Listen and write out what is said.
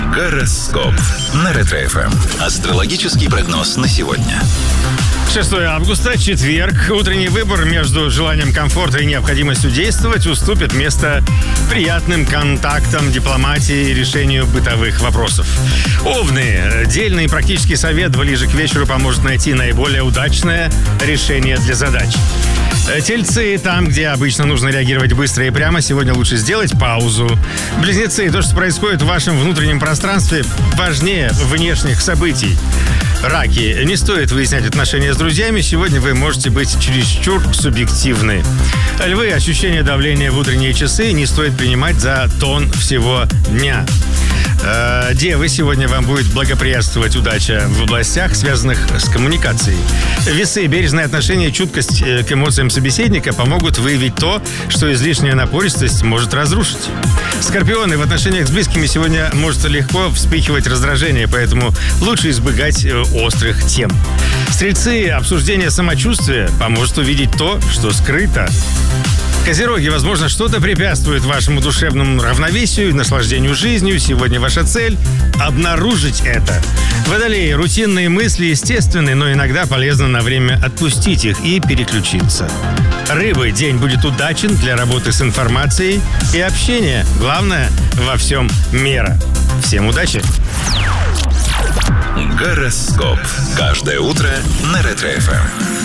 Гороскоп на Ретро-ФМ. Астрологический прогноз на сегодня. 6 августа, четверг. Утренний выбор между желанием комфорта и необходимостью действовать уступит место приятным контактам, дипломатии и решению бытовых вопросов. Овны. Дельный и практический совет ближе к вечеру поможет найти наиболее удачное решение для задач. Тельцы. Там, где обычно нужно реагировать быстро и прямо, сегодня лучше сделать паузу. Близнецы. То, что происходит в вашем внутреннем пространстве, важнее внешних событий. Раки. Не стоит выяснять отношения с друзьями. Сегодня вы можете быть чересчур субъективны. Львы. Ощущение давления в утренние часы не стоит принимать за тон всего дня. Девы. Сегодня вам будет благоприятствовать удача в областях, связанных с коммуникацией. Весы. Бережное отношение и чуткость к эмоциям собеседника помогут выявить то, что излишняя напористость может разрушить. Скорпионы. В отношениях с близкими сегодня может легко вспыхивать раздражение, поэтому лучше избегать острых тем. Стрельцы. Обсуждение самочувствия поможет увидеть то, что скрыто. Козероги. Возможно, что-то препятствует вашему душевному равновесию и наслаждению жизнью. Сегодня ваша цель – обнаружить это. Водолеи. Рутинные мысли естественны, но иногда полезно на время отпустить их и переключиться. Рыбы. День будет удачен для работы с информацией и общения. Главное – во всем мера. Всем удачи! Гороскоп. Каждое утро на Ретро-ФМ.